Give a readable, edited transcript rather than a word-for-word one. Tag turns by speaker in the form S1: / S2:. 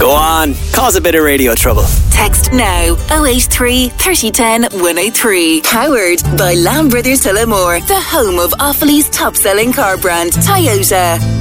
S1: Go on, cause a bit of radio trouble.
S2: Text now 083 3010 103. Powered by Lamb Brothers Tullamore, the home of Offaly's top selling car brand, Toyota.